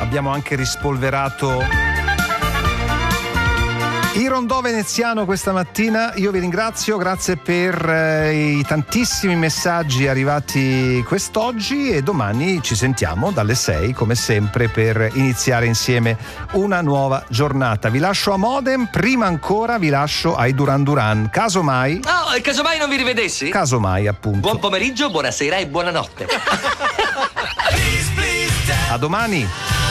abbiamo anche rispolverato il rondò veneziano questa mattina. Io vi ringrazio, grazie per i tantissimi messaggi arrivati quest'oggi, e domani ci sentiamo dalle 6 come sempre per iniziare insieme una nuova giornata. Vi lascio a Modem, prima ancora vi lascio ai Duran Duran. Casomai non vi rivedessi? Casomai, appunto. Buon pomeriggio, buonasera e buonanotte. A domani.